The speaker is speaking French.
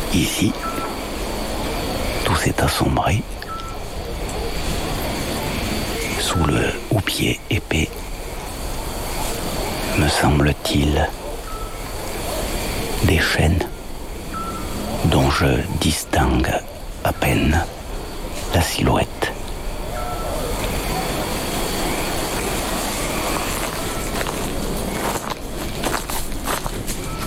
Ici, tout s'est assombré sous le houppier épais, me semble-t-il, des chênes dont je distingue à peine la silhouette.